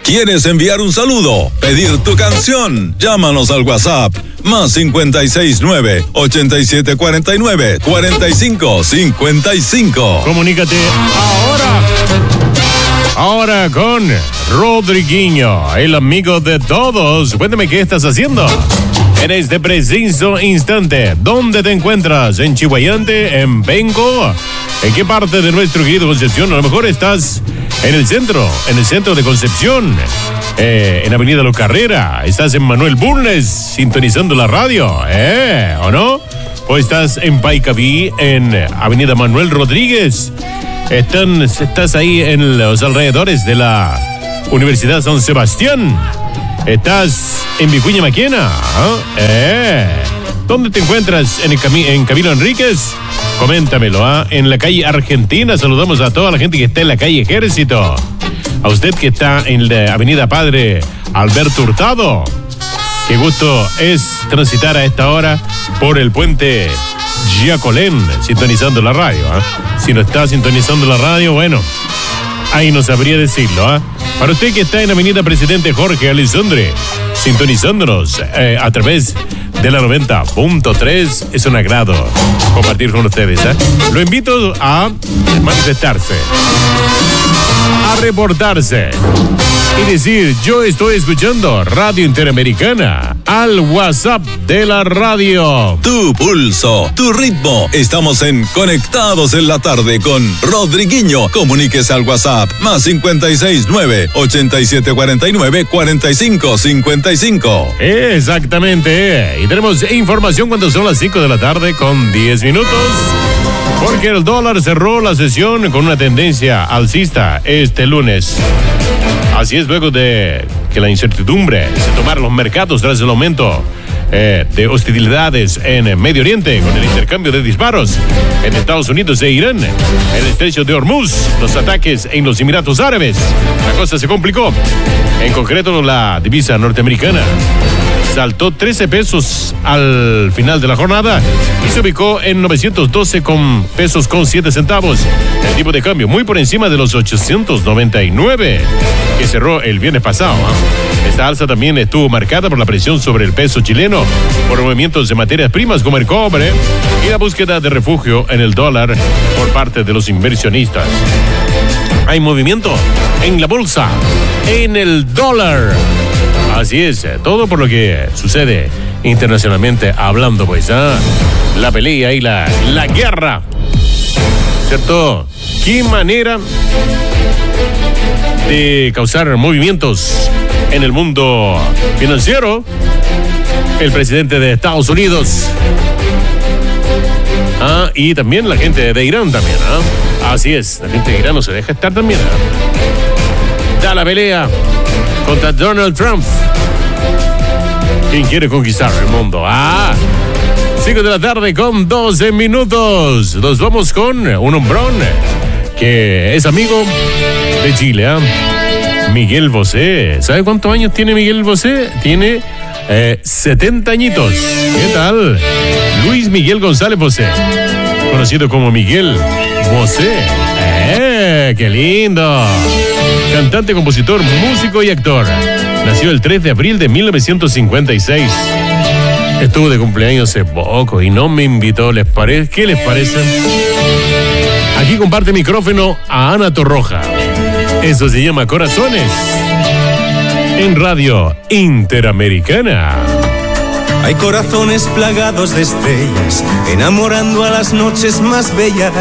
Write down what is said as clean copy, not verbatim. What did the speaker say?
¿Quieres enviar un saludo? ¿Pedir tu canción? Llámanos al WhatsApp más 569-8749-4555. Comunícate ahora con Rodriguinho, el amigo de todos. Cuéntame qué estás haciendo en este preciso instante. ¿Dónde te encuentras? ¿En Chihuayante? ¿En Penco? ¿En qué parte de nuestro querido Concepción? A lo mejor estás en el centro de Concepción, en Avenida Los Carrera. Estás en Manuel Bulnes, sintonizando la radio, ¿o no? O estás en Paicaví, en Avenida Manuel Rodríguez. Estás ahí en los alrededores de la Universidad San Sebastián. Estás en Vicuña Maquena, ¿Dónde te encuentras? ¿En Camilo Enríquez? Coméntamelo, En la calle Argentina. Saludamos a toda la gente que está en la calle Ejército. A usted que está en la avenida Padre Alberto Hurtado. Qué gusto es transitar a esta hora por el puente Giacolén, sintonizando la radio, Si no está sintonizando la radio, bueno, ahí no sabría decirlo, Para usted que está en avenida Presidente Jorge Alessandre, sintonizándonos a través de la 90.3, es un agrado compartir con ustedes, Lo invito a manifestarse, a reportarse y decir: yo estoy escuchando Radio Interamericana, al WhatsApp de la radio. Tu pulso, tu ritmo. Estamos en Conectados en la Tarde con Rodriguinho. Comuníquese al WhatsApp más 569-8749-4555. Exactamente. Y tenemos información cuando son las 5 de la tarde con 10 minutos. Porque el dólar cerró la sesión con una tendencia alcista este lunes. Así es, luego de que la incertidumbre se tomara los mercados tras el aumento de hostilidades en Medio Oriente, con el intercambio de disparos en Estados Unidos e Irán, el estrecho de Hormuz, los ataques en los Emiratos Árabes. La cosa se complicó. En concreto, la divisa norteamericana saltó 13 pesos al final de la jornada y se ubicó en 912 pesos con 7 centavos. El tipo de cambio muy por encima de los 899 que cerró el viernes pasado. Esta alza también estuvo marcada por la presión sobre el peso chileno, por movimientos de materias primas como el cobre y la búsqueda de refugio en el dólar por parte de los inversionistas. Hay movimiento en la bolsa, en el dólar. Así es, todo por lo que sucede internacionalmente hablando, pues, la pelea y la guerra, ¿cierto? ¿Qué manera de causar movimientos en el mundo financiero? El presidente de Estados Unidos, y también la gente de Irán también, Así es, la gente de Irán no se deja estar también, Da la pelea contra Donald Trump. ¿Quién quiere conquistar el mundo? 5 de la tarde con 12 minutos. Nos vamos con un hombrón que es amigo de Chile, Miguel Bosé. ¿Sabe cuántos años tiene Miguel Bosé? Tiene 70 añitos. ¿Qué tal? Luis Miguel González Bosé, conocido como Miguel Bosé. ¡Qué lindo! Cantante, compositor, músico y actor. Nació el 3 de abril de 1956. Estuvo de cumpleaños hace poco y no me invitó. ¿Qué les parece? Aquí comparte micrófono a Ana Torroja. Eso se llama Corazones, en Radio Interamericana. Hay corazones plagados de estrellas, enamorando a las noches más bellas.